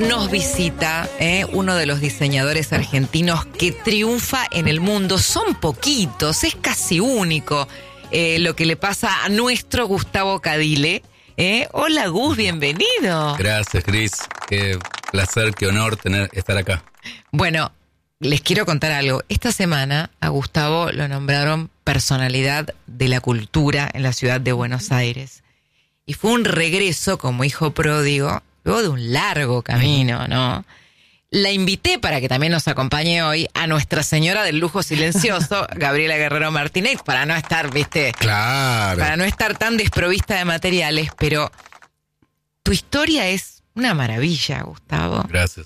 Nos visita uno de los diseñadores argentinos que triunfa en el mundo. Son poquitos, es casi único lo que le pasa a nuestro Gustavo Cadile. Hola Gus, bienvenido. Gracias, Cris. Qué placer, qué honor estar acá. Bueno, les quiero contar algo. Esta semana a Gustavo lo nombraron personalidad de la cultura en la ciudad de Buenos Aires. Y fue un regreso como hijo pródigo, luego de un largo camino, ¿no? La invité para que también nos acompañe hoy a Nuestra Señora del Lujo Silencioso, Gabriela Guerrero Martínez, para no estar, ¿viste? Claro. Para no estar tan desprovista de materiales, pero tu historia es una maravilla, Gustavo. Gracias.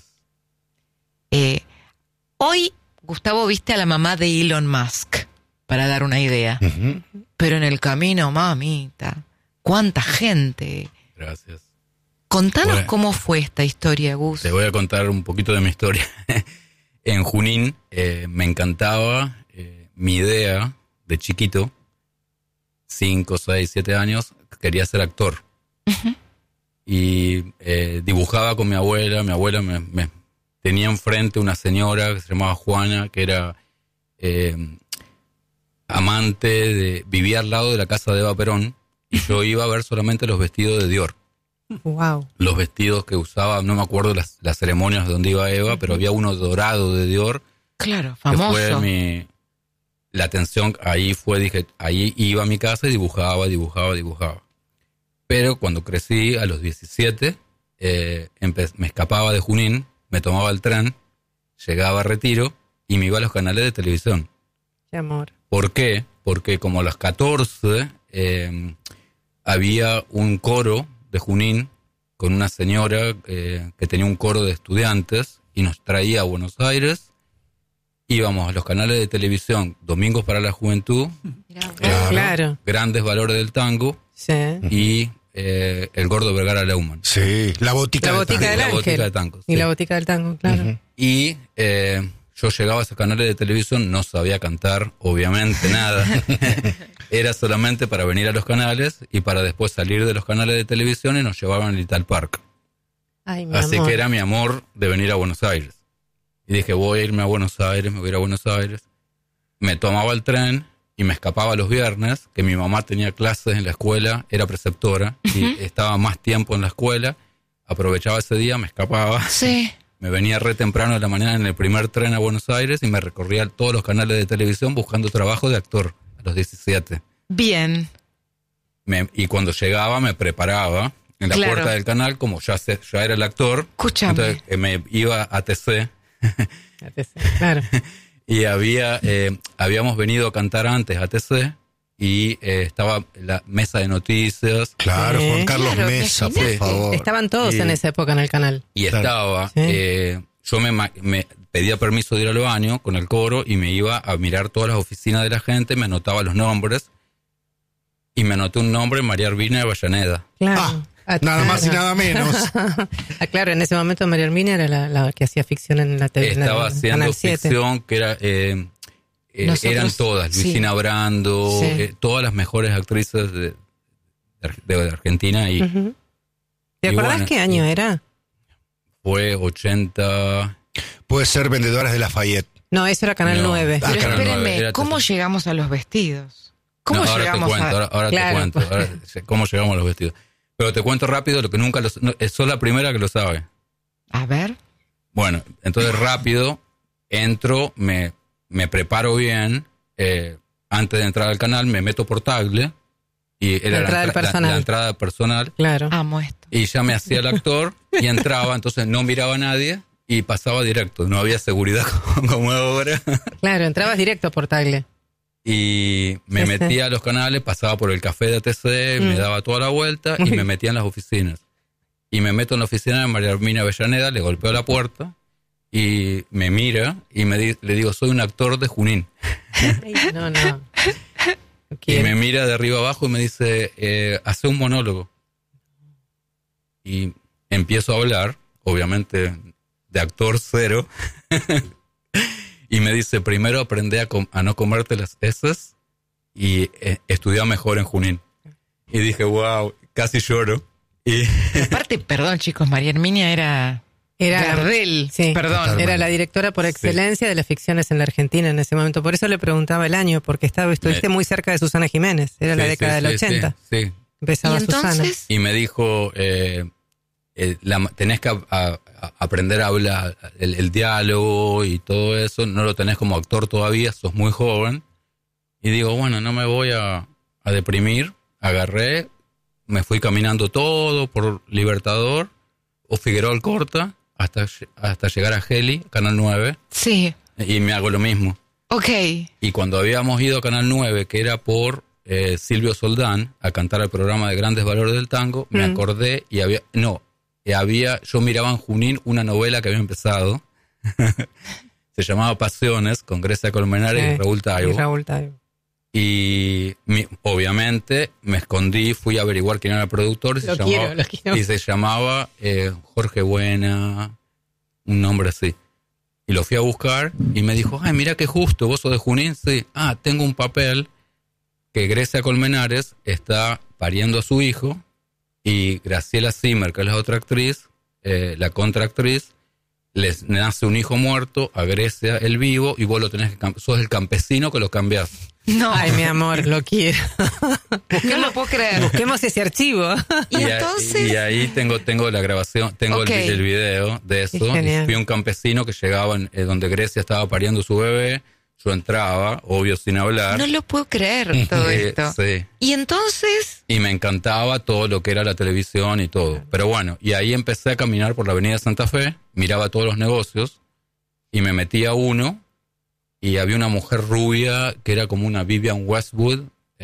Hoy, Gustavo, viste a la mamá de Elon Musk, para dar una idea. Uh-huh. Pero en el camino, mamita, cuánta gente. Gracias. Contanos cómo fue esta historia, Gus. Te voy a contar un poquito de mi historia. En Junín me encantaba mi idea de chiquito, 5, 6, 7 años, quería ser actor. Uh-huh. Y dibujaba con mi abuela. Mi abuela me tenía enfrente una señora que se llamaba Juana, que era vivía al lado de la casa de Eva Perón, y yo iba a ver solamente los vestidos de Dior. Wow. Los vestidos que usaba, no me acuerdo las ceremonias donde iba Eva, uh-huh. Pero había uno dorado de Dior. Claro, famoso. Que fue la atención, dije, ahí iba a mi casa y dibujaba. Pero cuando crecí, a los 17, me escapaba de Junín, me tomaba el tren, llegaba a Retiro y me iba a los canales de televisión. Qué amor. ¿Por qué? Porque como a los 14 había un coro de Junín con una señora que tenía un coro de estudiantes y nos traía a Buenos Aires. Íbamos a los canales de televisión, Domingos para la Juventud, claro. Grandes Valores del Tango, sí. Y El Gordo Vergara Leumann. Sí, la botica de tango. Y la botica del tango, claro. Uh-huh. Y yo llegaba a esos canales de televisión, no sabía cantar, obviamente, nada. Era solamente para venir a los canales y para después salir de los canales de televisión y nos llevaban al Little Park. Ay, así que era mi amor de venir a Buenos Aires. Y dije, voy a irme a Buenos Aires, me voy a ir a Buenos Aires. Me tomaba el tren y me escapaba los viernes, que mi mamá tenía clases en la escuela, era preceptora, uh-huh. Y estaba más tiempo en la escuela. Aprovechaba ese día, me escapaba. Sí. Me venía re temprano de la mañana en el primer tren a Buenos Aires y me recorría todos los canales de televisión buscando trabajo de actor a los 17. Bien. Y cuando llegaba me preparaba en la puerta del canal, como ya era el actor. Escúchame. Entonces me iba a TC. Claro. Y habíamos venido a cantar antes a TC y estaba la mesa de noticias. Claro, Juan Carlos Mesa, por favor. Estaban todos en esa época en el canal. Y estaba, yo me pedía permiso de ir al baño con el coro y me iba a mirar todas las oficinas de la gente, me anotaba los nombres y me anoté un nombre, María Hermínia de Avellaneda. Claro. Nada más y nada menos. Claro, en ese momento María Hermínia era la que hacía ficción en la televisión. Estaba haciendo ficción que era... eran todas, Luisina Brando, todas las mejores actrices de Argentina. Y, uh-huh. ¿Te acordás qué año era? Fue 80... Puede ser Vendedoras de Lafayette. No, eso era Canal 9. Pero Canal espérenme, 9, ¿cómo llegamos a los vestidos? ¿Cómo llegamos ahora te cuento cómo llegamos a los vestidos. Pero te cuento rápido lo que nunca soy la primera que lo sabe. A ver. Bueno, entonces rápido, entro, me preparo bien, antes de entrar al canal me meto por Tagle, y era la entrada personal. Claro. Amo esto. Y ya me hacía el actor, y entraba, entonces no miraba a nadie, y pasaba directo, no había seguridad como ahora. Claro, entrabas directo por Tagle. Y me metía a los canales, pasaba por el café de ATC, me daba toda la vuelta, y me metía en las oficinas. Y me meto en la oficina de María Hermínia Avellaneda, le golpeo la puerta, y me mira y le digo, soy un actor de Junín. No. Y me mira de arriba abajo y me dice, hace un monólogo. Y empiezo a hablar, obviamente de actor cero, y me dice, primero aprende a no comerte las heces y estudia mejor en Junín. Y dije, wow, casi lloro. Y aparte, perdón chicos, María Hermínia era Gardel, sí, perdón. Totalmente. Era la directora por excelencia de las ficciones en la Argentina en ese momento. Por eso le preguntaba el año, porque estuviste muy cerca de Susana Jiménez. Era la década del 80. Sí. Empezaba Y Susana. entonces, Y me dijo, tenés que aprender a hablar, el diálogo y todo eso, no lo tenés como actor todavía, sos muy joven. Y digo, bueno, no me voy a deprimir. Agarré, me fui caminando todo por Libertador o Figueroa Alcorta hasta llegar a Heli, Canal 9, sí, y me hago lo mismo. ok. Y cuando habíamos ido a Canal 9, que era por Silvio Soldán, a cantar el programa de Grandes Valores del Tango, me acordé y yo miraba en Junín una novela que había empezado, se llamaba Pasiones, con Grecia Colmenares y Raúl Taibo. Y obviamente me escondí, fui a averiguar quién era el productor, y se llamaba Jorge Buena, un nombre así. Y lo fui a buscar y me dijo, ay, mira qué justo, vos sos de Junín. Sí, tengo un papel que Grecia Colmenares está pariendo a su hijo y Graciela Zimmer, que es la otra actriz, la contraactriz, les nace un hijo muerto a Grecia, el vivo, y vos lo tenés que sos el campesino que lo cambiás. No, Ay, mi amor, lo quiero. no lo puedo creer. Busquemos ese archivo. Y entonces, Y ahí tengo la grabación, tengo Ok. el video de eso. Qué genial. Y fui un campesino que llegaba donde Grecia estaba pariendo su bebé. Yo entraba, obvio sin hablar. no lo puedo creer todo esto. Sí. Y entonces, Y me encantaba todo lo que era la televisión y todo. Pero bueno, y ahí empecé a caminar por la avenida Santa Fe, miraba todos los negocios y me metí a uno y había una mujer rubia que era como una Vivian Westwood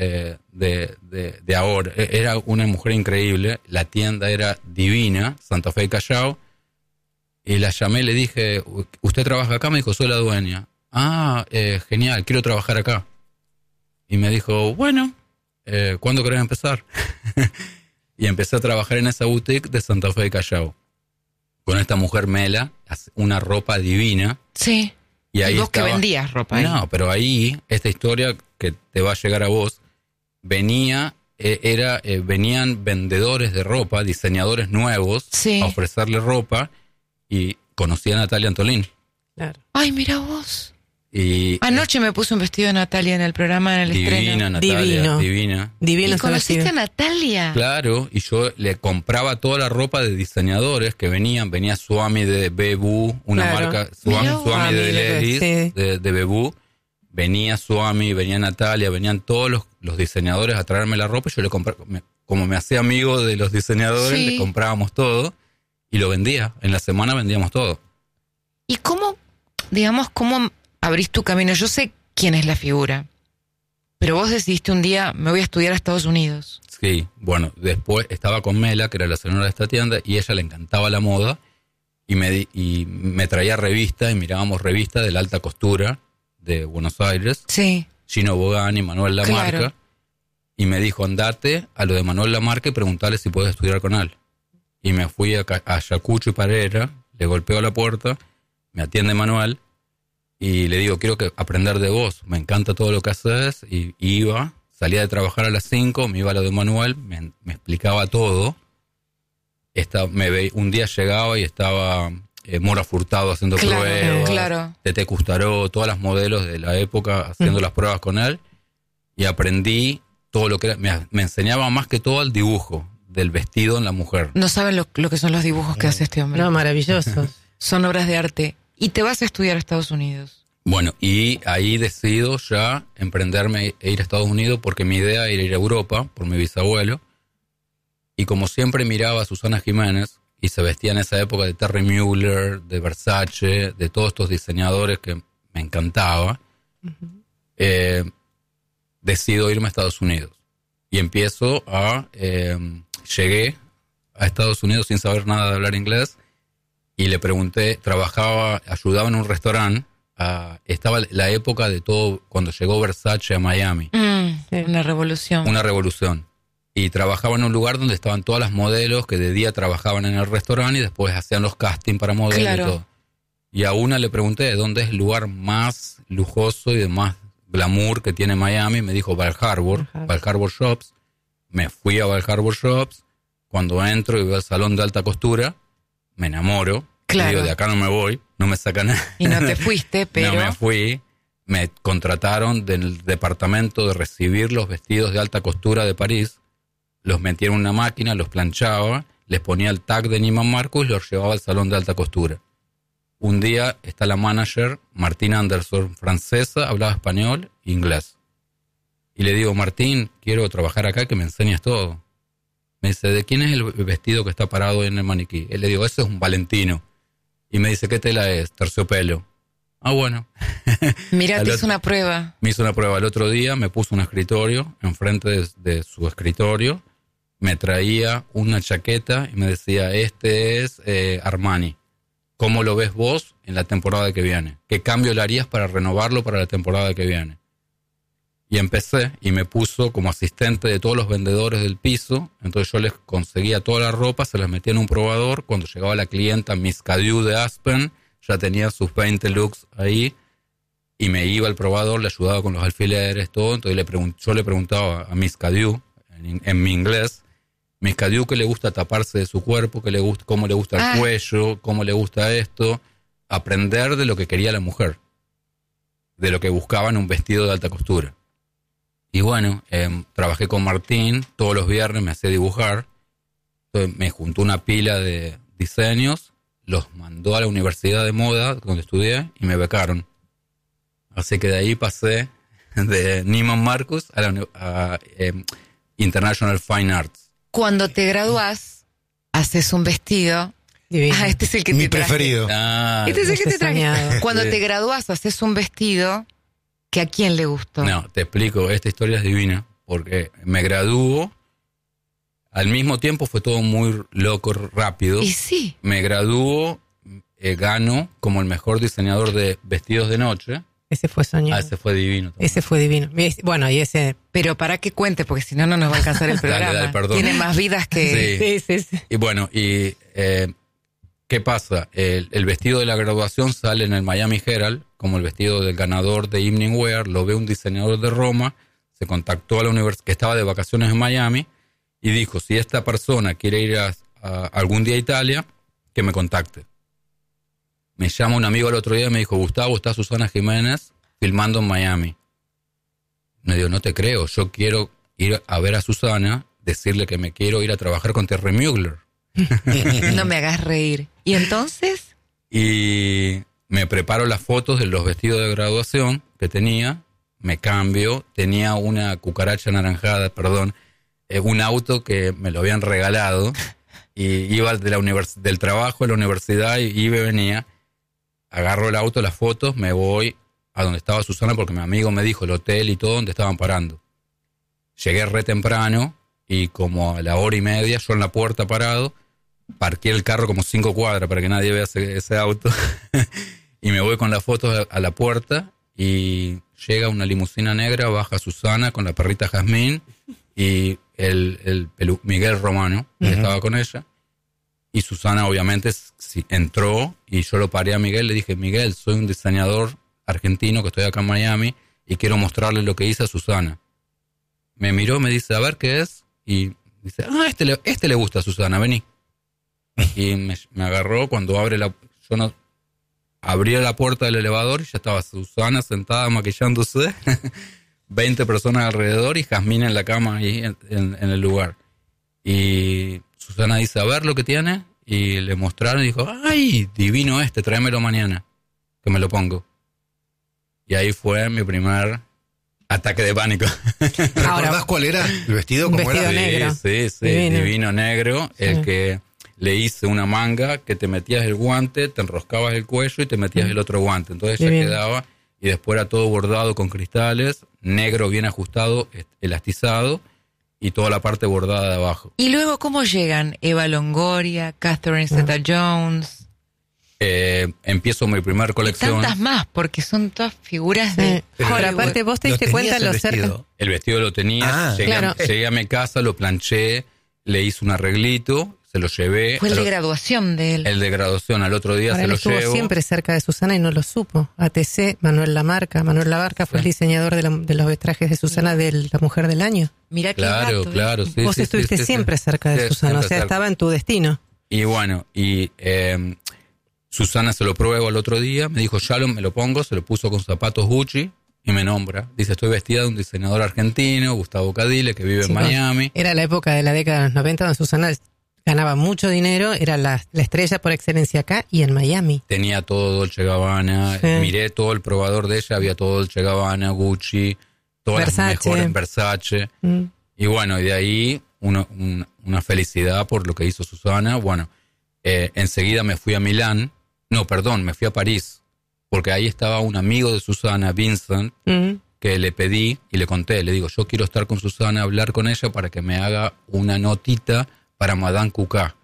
de ahora. Era una mujer increíble, la tienda era divina, Santa Fe y Callao. Y la llamé y le dije, ¿usted trabaja acá? Me dijo, soy la dueña. Genial, quiero trabajar acá. Y me dijo, bueno, ¿cuándo querés empezar? Y empecé a trabajar en esa boutique de Santa Fe de Callao. Con esta mujer Mela, una ropa divina. sí. Y ahí vos estaba, que vendías ropa ahí. No, pero ahí, esta historia que te va a llegar a vos, venían vendedores de ropa, diseñadores nuevos, Sí. a ofrecerle ropa, y conocí a Natalia Antolín. Claro. Ay, mira vos. Y Anoche me puse un vestido de Natalia en el programa, en el divina, estreno. Natalia, Divino. divina. Divino ¿Y ese conociste vestido. a Natalia? Claro, y yo le compraba toda la ropa de diseñadores que venía Suami de Bebú, una Claro. marca, Mirá vos. Suami de Suami, Lelis, sí. de Bebú, venía Suami, venía Natalia, venían todos los diseñadores a traerme la ropa, y yo le compraba, como me hacía amigo de los diseñadores, Sí. le comprábamos todo y lo vendía, en la semana vendíamos todo. ¿Y cómo, digamos, cómo abrís tu camino? Yo sé quién es la figura, pero vos decidiste un día, me voy a estudiar a Estados Unidos. Sí, bueno, después estaba con Mela, que era la señora de esta tienda, y ella le encantaba la moda, y me traía revistas, y mirábamos revistas de la alta costura de Buenos Aires, Sí. Gino Bogani, Manuel Lamarca, Claro. y me dijo, andate a lo de Manuel Lamarca y preguntarle si puedes estudiar con él. Y me fui a Ayacucho y Parera, le golpeo a la puerta, me atiende Manuel, y le digo, quiero aprender de vos, me encanta todo lo que haces, y iba, salía de trabajar a las 5, me iba a lo de Manuel, me explicaba todo. Un día llegaba y estaba Mora Furtado haciendo Claro, pruebas, claro. Tete Custaró, todas las modelos de la época haciendo las pruebas con él, y aprendí todo lo que era, me enseñaba más que todo el dibujo del vestido en la mujer. No saben lo que son los dibujos que hace este hombre. No, maravillosos. Son obras de arte. Y te vas a estudiar a Estados Unidos. Bueno, y ahí decido ya emprenderme e ir a Estados Unidos, porque mi idea era ir a Europa por mi bisabuelo. Y como siempre miraba a Susana Jiménez, y se vestía en esa época de Terry Mueller, de Versace, de todos estos diseñadores que me encantaba, decido irme a Estados Unidos. Y empiezo llegué a Estados Unidos sin saber nada de hablar inglés, y le pregunté, ayudaba en un restaurante, estaba la época de todo, cuando llegó Versace a Miami, Sí. Una revolución. una revolución. Y trabajaba en un lugar donde estaban todas las modelos que de día trabajaban en el restaurante y después hacían los castings para modelos Claro. y todo. Y a una le pregunté dónde es el lugar más lujoso y de más glamour que tiene Miami. Me dijo Val Harbor Shops. Me fui a Val Harbor Shops. Cuando entro y veo el salón de alta costura, me enamoro. Claro. Y digo, de acá no me voy, no me sacan nada. Y no te fuiste, pero... No me fui. Me contrataron del departamento de recibir los vestidos de alta costura de París. Los metía en una máquina, los planchaba, les ponía el tag de Neiman Marcus y los llevaba al salón de alta costura. Un día está la manager, Martín Anderson, francesa, hablaba español e inglés. Y le digo, Martín, quiero trabajar acá, que me enseñes todo. Me dice, ¿de quién es el vestido que está parado en el maniquí? Y le digo, ese es un Valentino. Y me dice, ¿qué tela es? Terciopelo. Ah, bueno. Mira, te hizo una prueba. Me hizo una prueba. El otro día me puso un escritorio enfrente de su escritorio. Me traía una chaqueta y me decía, este es Armani. ¿Cómo lo ves vos en la temporada que viene? ¿Qué cambio le harías para renovarlo para la temporada que viene? Y empecé y me puso como asistente de todos los vendedores del piso. Entonces yo les conseguía toda la ropa, se las metía en un probador. Cuando llegaba la clienta Miss Cadieu de Aspen, ya tenía sus 20 looks ahí. Y me iba al probador, le ayudaba con los alfileres, todo. Entonces yo le preguntaba a Miss Cadieu, en mi inglés, Miss Cadieu, ¿qué le gusta taparse de su cuerpo? ¿Cómo le gusta el cuello? ¿Cómo le gusta esto? Aprender de lo que quería la mujer. De lo que buscaba en un vestido de alta costura. Y bueno, trabajé con Martín, todos los viernes me hacía dibujar. Entonces me juntó una pila de diseños, los mandó a la Universidad de Moda, donde estudié, y me becaron. Así que de ahí pasé de Neiman Marcus a International Fine Arts. Cuando te gradúas, haces un vestido. Divino. Este es el que Mi te traje. preferido. Este es el que te traje. Soñado. Cuando Sí. te gradúas, haces un vestido que a quién le gustó. No, te explico, esta historia es divina, porque me graduó, al mismo tiempo fue todo muy loco, rápido. Y sí. Me graduó, gano como el mejor diseñador de vestidos de noche. Ese fue soñado. Ese fue divino también. Ese fue divino. Bueno, y ese... Pero para que cuente, porque si no, no nos va a alcanzar el programa. Dale, perdón. Tiene más vidas que... Sí. Y bueno, ¿qué pasa? El vestido de la graduación sale en el Miami Herald como el vestido del ganador de Evening Wear. Lo ve un diseñador de Roma, se contactó a la universidad, que estaba de vacaciones en Miami, y dijo, si esta persona quiere ir a algún día a Italia, que me contacte. Me llama un amigo el otro día y me dijo, Gustavo, está Susana Jiménez filmando en Miami. Me dijo, no te creo, yo quiero ir a ver a Susana, decirle que me quiero ir a trabajar con Terry Mugler. No me hagas reír. ¿Y entonces? Y me preparo las fotos de los vestidos de graduación que tenía, me cambio, tenía una cucaracha anaranjada, un auto que me lo habían regalado, y iba del trabajo a la universidad y iba y venía, agarro el auto, las fotos, me voy a donde estaba Susana porque mi amigo me dijo el hotel y todo donde estaban parando. Llegué re temprano y como a la hora y media, yo en la puerta parado, parqué el carro como 5 cuadras para que nadie vea ese auto y me voy con las fotos a la puerta y llega una limusina negra, baja Susana con la perrita Jazmín y el Miguel Romano, que estaba con ella, y Susana obviamente entró y yo lo paré a Miguel, le dije, Miguel, soy un diseñador argentino que estoy acá en Miami y quiero mostrarle lo que hice a Susana. Me miró, me dice, a ver qué es, y dice, este le gusta a Susana, vení. Y me agarró cuando abría la puerta del elevador y ya estaba Susana sentada maquillándose, 20 personas alrededor y Jazmín en la cama ahí en el lugar. Y Susana dice, a ver lo que tiene, y le mostraron y dijo, ay, divino tráemelo mañana, que me lo pongo. Y ahí fue mi primer ataque de pánico. ¿Recordás cuál era el vestido? Un ¿Cómo vestido era? negro. Sí, divino negro, sí. El que le hice una manga que te metías el guante, te enroscabas el cuello y te metías el otro guante. Entonces ya quedaba, y después era todo bordado con cristales, negro bien ajustado, elastizado, y toda la parte bordada de abajo. ¿Y luego cómo llegan Eva Longoria, Catherine Zeta-Jones? Empiezo mi primer colección. Y tantas más, porque son todas figuras de Ahora, aparte, vos te diste cuenta lo cerca. El vestido lo tenía, llegué a mi casa, lo planché, le hice un arreglito, se lo llevé. Fue el de graduación de él. El de graduación, al otro día Ahora se lo estuvo llevo. siempre cerca de Susana y no lo supo. ATC, Manuel Lamarca. Manuel Lamarca fue el diseñador de los trajes de Susana de la Mujer del Año. Mirá que Claro, sí. Vos estuviste siempre cerca de Susana, o sea, estaba en tu destino. Y bueno, Susana se lo prueba al otro día, me dijo, Shalom, me lo pongo, se lo puso con zapatos Gucci y me nombra. Dice, estoy vestida de un diseñador argentino, Gustavo Cadile, que vive en Miami. Era la época de la década de los 90 donde Susana ganaba mucho dinero, era la estrella por excelencia acá y en Miami. Tenía todo Dolce Gabbana, miré todo el probador de ella, había todo Dolce Gabbana, Gucci, todas las mejores, Versace. Y bueno, y de ahí una felicidad por lo que hizo Susana. Bueno, enseguida me fui a Milán, me fui a París, porque ahí estaba un amigo de Susana, Vincent, que le pedí y le conté, le digo, yo quiero estar con Susana, hablar con ella para que me haga una notita para Madame Cucá,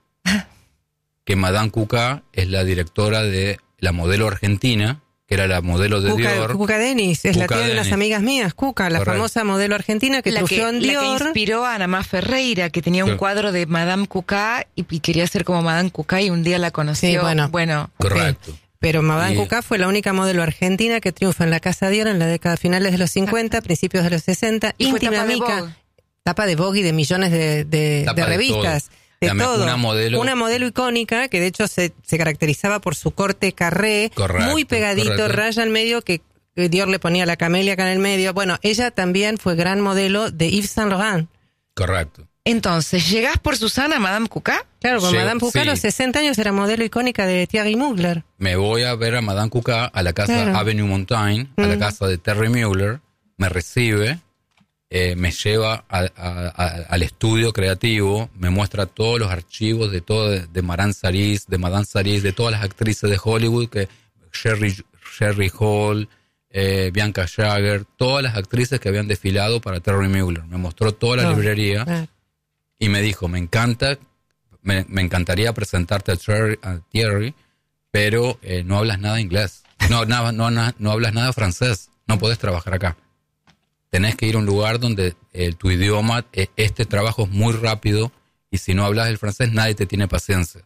que Madame Cucá es la directora de la modelo argentina, que era la modelo de Dior. Cuca Denis, es la tía de unas amigas mías, Cuca, la famosa modelo argentina que triunfó en Dior. La que inspiró a Ana Más Ferreira, que tenía un cuadro de Madame Cucá y quería ser como Madame Cucá y un día la conoció. Sí, bueno. Correcto. Pero Madame Cucá fue la única modelo argentina que triunfa en la Casa Dior en la década finales de los 50, principios de los 60. Y íntima amiga. Tapa de Vogue y de millones de revistas. De todo. Una modelo icónica que de hecho se caracterizaba por su corte carré, muy pegadito, raya al medio, que Dior le ponía la camelia acá en el medio. Bueno, ella también fue gran modelo de Yves Saint Laurent. Correcto. Entonces, ¿llegás por Susana a Madame Cucá? Claro, con Madame Cucá a los 60 años era modelo icónica de Thierry Mugler. Me voy a ver a Madame Cucá a la casa Avenue Montaigne, a la casa de Terry Mueller, me recibe, me lleva al estudio creativo, me muestra todos los archivos de Madame Saris, de todas las actrices de Hollywood, que Sherry Hall, Bianca Jagger, todas las actrices que habían desfilado para Terry Mueller. Me mostró toda la librería y me dijo, me encantaría presentarte a Thierry, pero no hablas nada inglés, no hablas nada francés, no podés trabajar acá. Tenés que ir a un lugar donde tu idioma, este trabajo es muy rápido y si no hablas el francés nadie te tiene paciencia.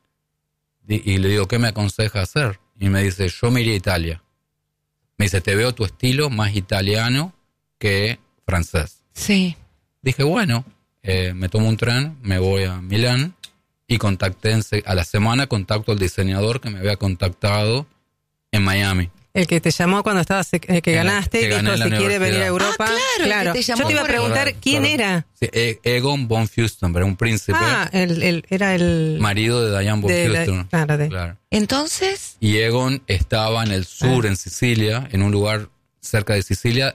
Y le digo, ¿qué me aconseja hacer? Y me dice, yo me iría a Italia. Me dice, te veo tu estilo más italiano que francés. Sí. Dije, bueno, me tomo un tren, me voy a Milán y a la semana contacto al diseñador que me había contactado en Miami. El que te llamó cuando estabas, que ganaste y dijo si quiere venir a Europa. Claro. Yo te iba a preguntar quién era. Sí, Egon von Fürstenberg, era un príncipe. Era el marido de Diane von Fürstenberg. Claro. Entonces. Y Egon estaba en el sur, en Sicilia, en un lugar cerca de Sicilia,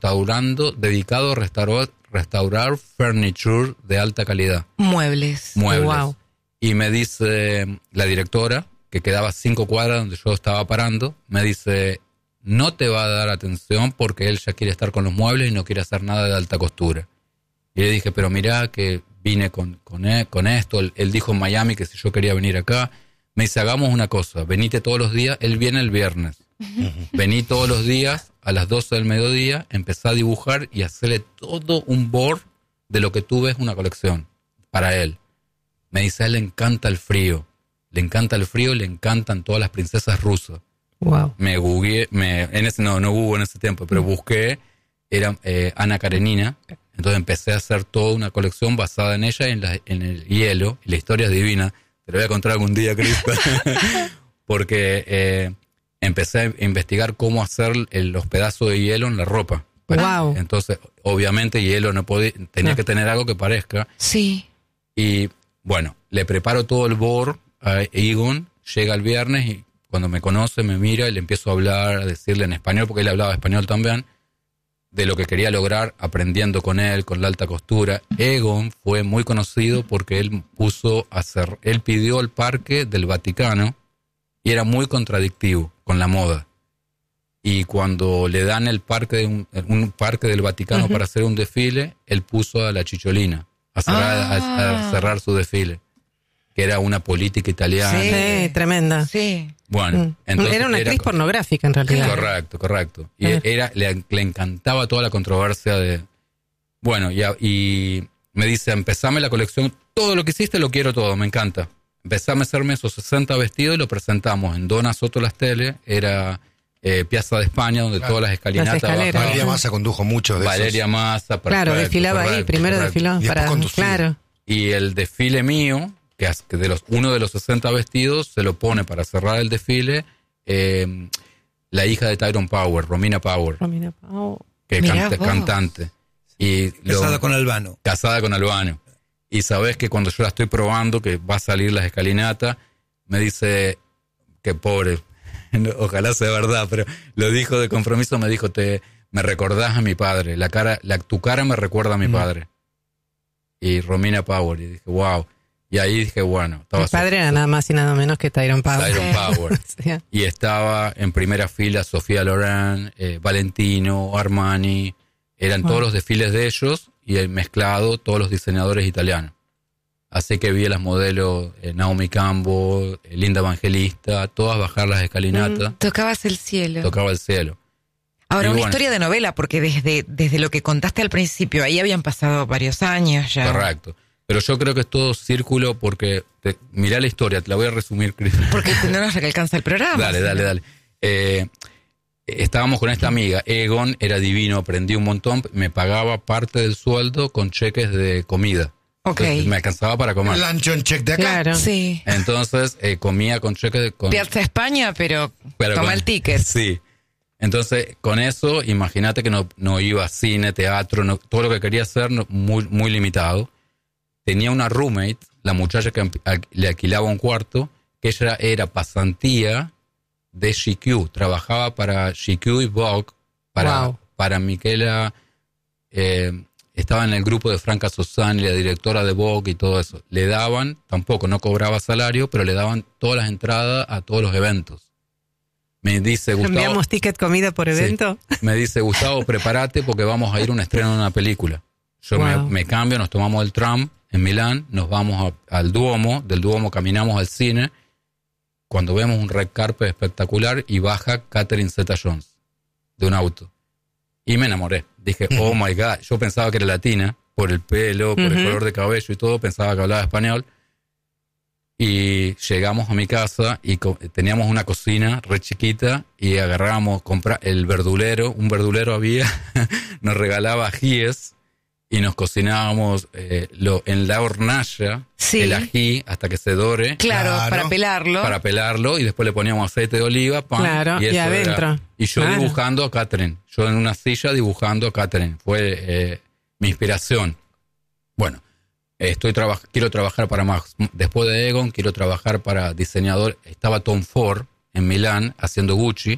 dedicado a restaurar furniture de alta calidad. Muebles. Wow. Y me dice la directora, que quedaba 5 cuadras donde yo estaba parando, me dice, no te va a dar atención porque él ya quiere estar con los muebles y no quiere hacer nada de alta costura. Y le dije, pero mirá que vine con esto, él dijo en Miami que si yo quería venir acá, me dice, hagamos una cosa, venite todos los días, él viene el viernes, vení todos los días a las 12 del mediodía, empezá a dibujar y hacerle todo un board de lo que tú ves una colección para él. Me dice, a él le encanta el frío. Le encantan todas las princesas rusas. Wow. Me googleé, no hubo en ese tiempo, pero busqué, era Ana Karenina, entonces empecé a hacer toda una colección basada en ella, en el hielo, y la historia es divina, te lo voy a contar algún día, Crispa, porque empecé a investigar cómo hacer los pedazos de hielo en la ropa. Wow. Entonces, obviamente, hielo tenía que tener algo que parezca. Sí. Y bueno, le preparo todo el board a Egon, llega el viernes y cuando me conoce me mira y le empiezo a hablar, a decirle en español, porque él hablaba español también, de lo que quería lograr aprendiendo con él, con la alta costura. Egon fue muy conocido porque él pidió el parque del Vaticano y era muy contradictivo con la moda. Y cuando le dan el parque un parque del Vaticano para hacer un desfile, él puso a la Chicholina a cerrar su desfile, que era una política italiana. Sí, tremenda. Sí. Bueno, entonces era una actriz pornográfica en realidad. Correcto. Y le encantaba toda la controversia de... Bueno, y me dice, empezame la colección, todo lo que hiciste lo quiero todo, me encanta. Empezame a hacerme esos 60 vestidos y lo presentamos en Dona Soto Las Tele, era Piazza de España, donde todas las escalinatas bajaban. Valeria Massa condujo muchos de esos. Valeria Massa, claro, desfilaba ahí, primero desfiló. Y después conducía. Claro. Y el desfile mío que uno de los 60 vestidos se lo pone para cerrar el desfile la hija de Tyrone Power, Romina Power. Que cantante. Y casada con Albano. Casada con Albano. Y sabes que cuando yo la estoy probando, que va a salir la escalinata, me dice que pobre, ojalá sea verdad, pero lo dijo de compromiso, me dijo, me recordás a mi padre, tu cara me recuerda a mi padre. Y Romina Power, y dije, wow. Y ahí dije, bueno. Mi padre era nada más y nada menos que Tyrone Power. Tyrone Power. Sí. Y estaba en primera fila Sofía Loren, Valentino, Armani, eran todos los desfiles de ellos, y el mezclado todos los diseñadores italianos. Así que vi a las modelos Naomi Campbell, Linda Evangelista, todas bajar las escalinatas. Tocabas el cielo. Tocaba el cielo. Ahora, una historia de novela, porque desde lo que contaste al principio, ahí habían pasado varios años ya. Correcto. Pero yo creo que es todo círculo porque, mirá la historia, te la voy a resumir, Cris. Porque no nos alcanza el programa. Dale. Estábamos con esta amiga, Egon, era divino, aprendí un montón, me pagaba parte del sueldo con cheques de comida. Entonces, me alcanzaba para comer. El luncheon check de acá. Claro. Sí. Entonces, comía con cheques de... Piazza España, pero toma el ticket. Sí. Entonces, con eso, imagínate que no iba a cine, teatro, todo lo que quería hacer muy, muy limitado. Tenía una roommate, la muchacha que le alquilaba un cuarto, que ella era pasantía de GQ, trabajaba para GQ y Vogue, para Michela, estaba en el grupo de Franca Sossani, la directora de Vogue y todo eso. Le daban, tampoco, no cobraba salario, pero le daban todas las entradas a todos los eventos. Me dice, Gustavo... ¿Enviamos ticket comida por evento? Sí, me dice, Gustavo, prepárate porque vamos a ir a un estreno de una película. Yo me cambio, nos tomamos el tram en Milán, nos vamos al Duomo, del Duomo caminamos al cine, cuando vemos un red carpet espectacular y baja Catherine Zeta-Jones de un auto. Y me enamoré. Dije, oh my God, yo pensaba que era latina, por el pelo, por el color de cabello y todo, pensaba que hablaba español. Y llegamos a mi casa y teníamos una cocina re chiquita y agarramos, un verdulero había, nos regalaba ajíes y nos cocinábamos en la hornalla, el ají hasta que se dore. Claro, para pelarlo. Para pelarlo y después le poníamos aceite de oliva, pan. Claro, y adentro. Y yo dibujando a Catherine, yo en una silla dibujando a Catherine. Fue mi inspiración. Bueno, quiero trabajar para Max. Después de Egon, quiero trabajar para diseñador. Estaba Tom Ford en Milán haciendo Gucci.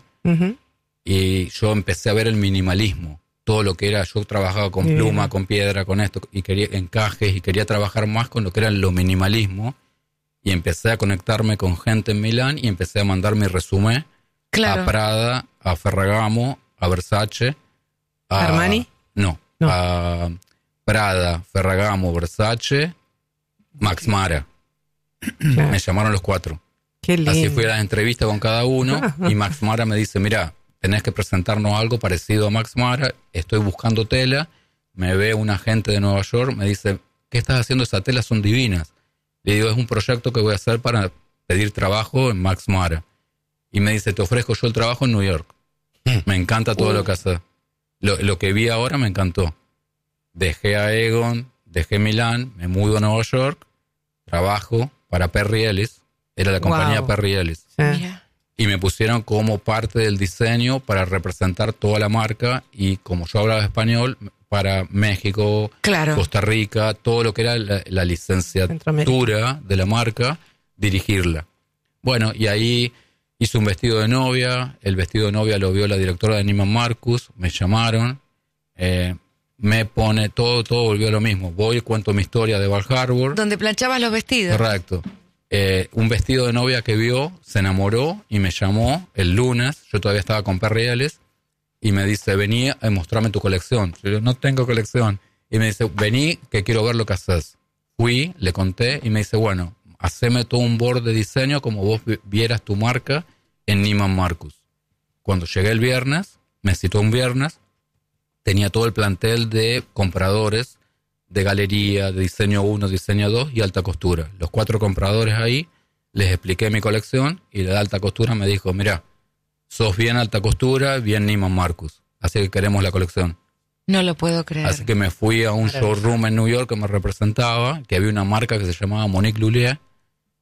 Y yo empecé a ver el minimalismo. Todo lo que era, yo trabajaba con pluma, con piedra, con esto, y quería encajes, y quería trabajar más con lo que era lo minimalismo. Y empecé a conectarme con gente en Milán y empecé a mandar mi resumen a Prada, a Ferragamo, a Versace. ¿Armani? No, a Prada, Ferragamo, Versace, Max Mara. Me llamaron los 4. Qué lindo. Así fui a las entrevistas con cada uno y Max Mara me dice, mira, tenés que presentarnos algo parecido a Max Mara, estoy buscando tela, me ve un agente de Nueva York, me dice, ¿qué estás haciendo? Esas telas son divinas. Le digo, es un proyecto que voy a hacer para pedir trabajo en Max Mara. Y me dice, te ofrezco yo el trabajo en New York. Me encanta todo lo que haces. Lo que vi ahora me encantó. Dejé a Egon, dejé Milán, me mudo a Nueva York, trabajo para Perry Ellis, era la compañía Perry Ellis. Y me pusieron como parte del diseño para representar toda la marca y como yo hablaba español, para México, Costa Rica, todo lo que era la licenciatura de la marca, dirigirla. Bueno, y ahí hice un vestido de novia, el vestido de novia lo vio la directora de Neiman Marcus, me llamaron, me pone, todo volvió a lo mismo. Voy y cuento mi historia de Bar Harbor. Donde planchabas los vestidos. Correcto. Un vestido de novia que vio, se enamoró y me llamó el lunes, yo todavía estaba con Perry Ellis, y me dice, vení a mostrarme tu colección. Yo digo, no tengo colección. Y me dice, vení que quiero ver lo que haces. Fui, le conté y me dice, bueno, haceme todo un board de diseño como vos vieras tu marca en Neiman Marcus. Cuando llegué el viernes, me citó un viernes, tenía todo el plantel de compradores de galería, de diseño 1, diseño 2 y alta costura. Los 4 compradores ahí, les expliqué mi colección y la de alta costura me dijo, mira, sos bien alta costura, bien Neiman Marcus, así que queremos la colección. No lo puedo creer. Así que me fui a un showroom en New York que me representaba, que había una marca que se llamaba Monique Lullier,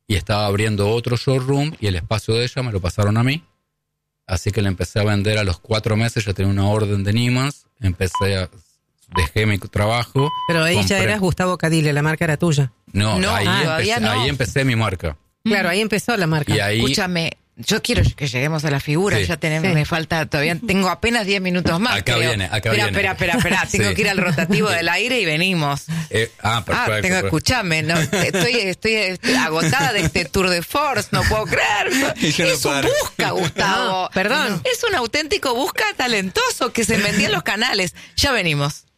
y estaba abriendo otro showroom y el espacio de ella me lo pasaron a mí. Así que le empecé a vender a los 4 meses, ya tenía una orden de Neiman's, dejé mi trabajo. Pero ahí ya eras Gustavo Cadile, la marca era tuya. No, ahí empecé mi marca. Claro, ahí empezó la marca. Y ahí, escúchame, yo quiero que lleguemos a la figura, ya me falta todavía, tengo apenas 10 minutos más. Acá viene. Espera, tengo que ir al rotativo del aire y venimos. Perfecto. Escúchame, no, estoy agotada de este tour de force, no puedo creer. Es un busca, Gustavo. Perdón. Es un auténtico busca talentoso que se vendía en los canales. Ya venimos.